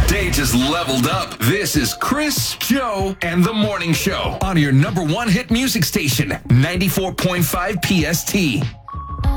day just leveled up. This is Chris, Joe, and the Morning Show on your number one hit music station, 94.5 PST.